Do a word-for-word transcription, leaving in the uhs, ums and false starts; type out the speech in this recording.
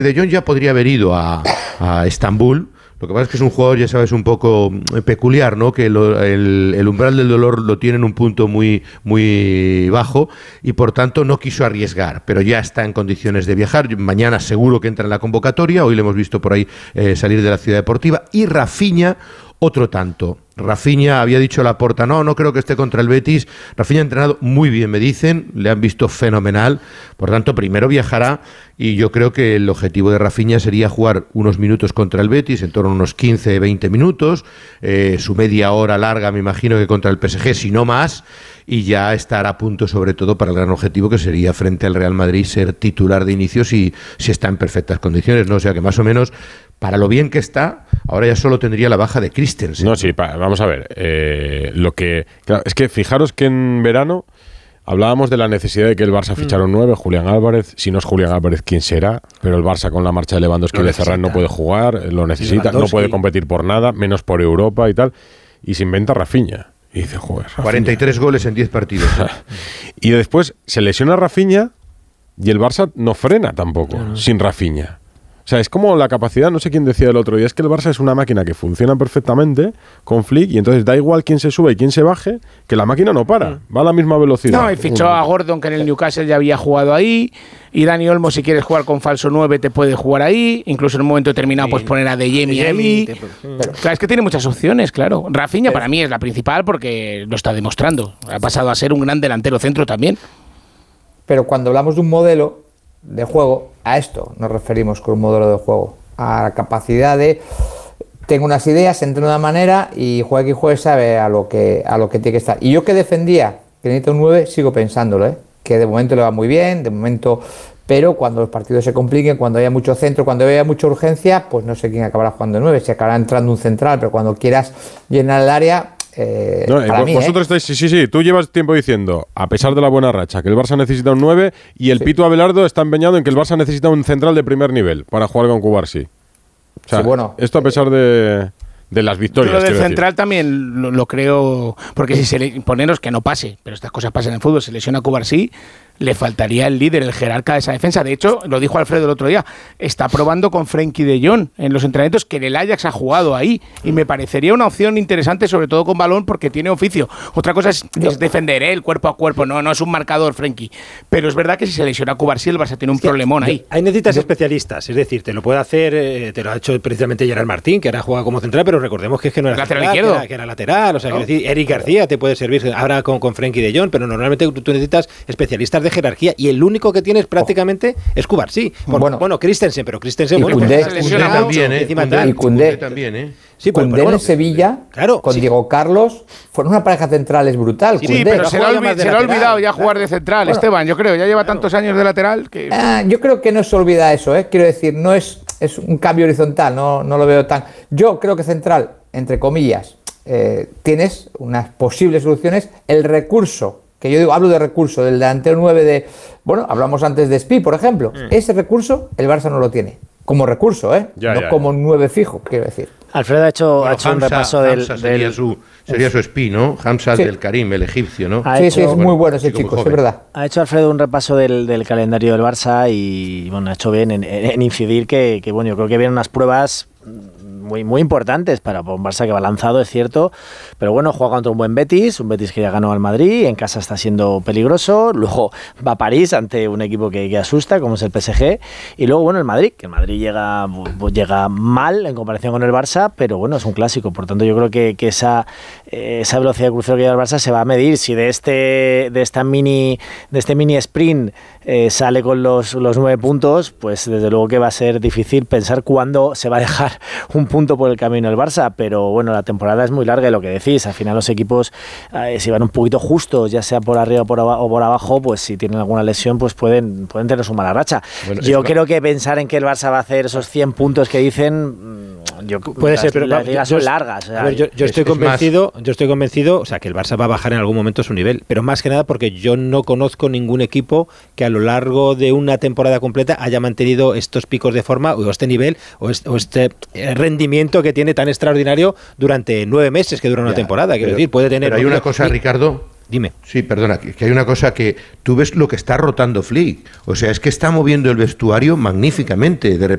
De Jong ya podría haber ido a, a Estambul. Lo que pasa es que es un jugador, ya sabes, un poco peculiar, ¿no? Que lo, el, el umbral del dolor lo tiene en un punto muy, muy bajo y por tanto no quiso arriesgar, pero ya está en condiciones de viajar. Mañana seguro que entra en la convocatoria. Hoy le hemos visto por ahí eh, salir de la Ciudad Deportiva. Y Rafinha, otro tanto. Rafinha, había dicho Laporta, no, no creo que esté contra el Betis. Rafinha ha entrenado muy bien, me dicen, le han visto fenomenal. Por tanto, primero viajará y yo creo que el objetivo de Rafinha sería jugar unos minutos contra el Betis, en torno a unos quince, veinte minutos, eh, su media hora larga, me imagino que contra el P S G, si no más, y ya estar a punto sobre todo para el gran objetivo que sería frente al Real Madrid ser titular de inicio si, si está en perfectas condiciones, ¿no? O sea que más o menos, para lo bien que está, ahora ya solo tendría la baja de Christensen. No, sí, pa, vamos a ver. Eh, lo que claro, es que fijaros que en verano hablábamos de la necesidad de que el Barça fichara un nueve, Julián Álvarez. Si no es Julián Álvarez, ¿quién será? Pero el Barça con la marcha de Lewandowski y de Ferran no puede jugar, lo necesita, no puede competir por nada, menos por Europa y tal. Y se inventa Rafinha. Y dice, joder, Rafinha. cuarenta y tres goles en diez partidos. Y después se lesiona Rafinha y el Barça no frena tampoco, uh-huh. sin Rafinha. O sea, es como la capacidad, no sé quién decía el otro día, es que el Barça es una máquina que funciona perfectamente con Flick y entonces da igual quién se sube y quién se baje, que la máquina no para, va a la misma velocidad. No, y fichó a Gordon, que en el Newcastle ya había jugado ahí, y Dani Olmo, si quieres jugar con falso nueve, te puede jugar ahí, incluso en un momento determinado sí. pues poner a De Jemi ahí. Te... Pero, claro, es que tiene muchas opciones, claro. Rafinha para mí es la principal porque lo está demostrando. Ha pasado a ser un gran delantero centro también. Pero cuando hablamos de un modelo de juego, a esto nos referimos con un modelo de juego, a la capacidad de tengo unas ideas, entro de una manera y juega que juegue sabe a lo que a lo que tiene que estar. Y yo que defendía que necesita un nueve, sigo pensándolo, ¿eh? Que de momento le va muy bien, de momento, pero cuando los partidos se compliquen, cuando haya mucho centro, cuando haya mucha urgencia, pues no sé quién acabará jugando de nueve, si acabará entrando un central, pero cuando quieras llenar el área. Eh, no, para mí, vosotros ¿eh? estáis, sí, sí, sí, tú llevas tiempo diciendo, a pesar de la buena racha, que el Barça necesita un nueve y el sí. Pito Abelardo está empeñado en que el Barça necesita un central de primer nivel para jugar con Cubarsí. O sea, sí, bueno, esto a pesar de, de las victorias. Lo del central decir. También lo, lo creo, porque si se le poneros que no pase, pero estas cosas pasan en el fútbol, se lesiona Cubarsí, le faltaría el líder, el jerarca de esa defensa. De hecho, lo dijo Alfredo el otro día, está probando con Frenkie de Jong en los entrenamientos, que el Ajax ha jugado ahí, y me parecería una opción interesante, sobre todo con balón, porque tiene oficio. Otra cosa es, es defender, ¿eh? El cuerpo a cuerpo, no, no es un marcador Frenkie, pero es verdad que si se lesiona Cubarsí, el Barça tiene un es problemón ahí. Ahí necesitas yo, especialistas, es decir, te lo puede hacer, eh, te lo ha hecho precisamente Gerard Martín, que ahora juega como central, pero recordemos que es que no era lateral central, izquierdo, que era, que era lateral, o sea, ¿no? que decir, Eric García te puede servir ahora con, con Frenkie de Jong, pero normalmente tú, tú necesitas especialistas de jerarquía, y el único que tienes prácticamente oh. es Cubarsí. Bueno, bueno, Christensen, pero Christensen y bueno, Koundé, pues, Koundé también, ¿eh? Koundé, y Koundé también, ¿eh? Sí, pero, pero bueno, en Sevilla, claro, con sí. Diego Carlos, fueron una pareja central es brutal. Sí, sí, pero se le ha olvid- olvidado ya jugar de central, bueno, Esteban, yo creo, ya lleva claro. tantos años de lateral que... Ah, yo creo que no se olvida eso, ¿eh? Quiero decir, no es, es un cambio horizontal, no, no lo veo tan... Yo creo que central, entre comillas, eh, tienes unas posibles soluciones, el recurso, que yo digo, hablo de recurso, del delantero nueve de... Bueno, hablamos antes de Spi, por ejemplo. Mm. Ese recurso, el Barça no lo tiene. Como recurso, ¿eh? Ya, no ya, como ya. nueve fijo, quiero decir. Alfredo ha hecho, bueno, ha hecho Hamza, un repaso del... Hamza sería, del su, sería su Spi, ¿no? Hamza sí. del Karim, el egipcio, ¿no? Ha sí, hecho, sí, es muy bueno ese chico, es verdad. Ha hecho Alfredo un repaso del, del calendario del Barça y, bueno, ha hecho bien en, en incidir que, que, bueno, yo creo que vienen unas pruebas muy, muy importantes para un Barça que va lanzado, es cierto, pero bueno, juega contra un buen Betis, un Betis que ya ganó al Madrid, en casa está siendo peligroso, luego va a París ante un equipo que, que asusta, como es el P S G, y luego, bueno, el Madrid, que el Madrid llega, pues, llega mal en comparación con el Barça, pero bueno, es un clásico, por tanto yo creo que, que esa, esa velocidad de crucero que lleva el Barça se va a medir, si de este, de esta mini, de este mini sprint eh, sale con los, los nueve puntos, pues desde luego que va a ser difícil pensar cuándo se va a dejar un punto por el camino el Barça, pero bueno, la temporada es muy larga y lo que decís, al final los equipos eh, si van un poquito justos, ya sea por arriba o por, abajo, o por abajo, pues si tienen alguna lesión, pues pueden, pueden tener su mala racha. Bueno, yo creo que pensar en que el Barça va a hacer esos cien puntos que dicen, yo, puede las, ser, pero las ligas son yo, largas. O sea, a ver, yo, yo estoy es, convencido, es yo estoy convencido, o sea, que el Barça va a bajar en algún momento su nivel, pero más que nada porque yo no conozco ningún equipo que a lo largo de una temporada completa haya mantenido estos picos de forma o este nivel o este, o este rendimiento que tiene tan extraordinario durante nueve meses que dura una ya, temporada. Quiero pero, decir, puede tener. Pero hay una cosa, Ricardo. Dime. Sí, perdona, que, que hay una cosa que tú ves lo que está rotando Flick. O sea, es que está moviendo el vestuario magníficamente. De repente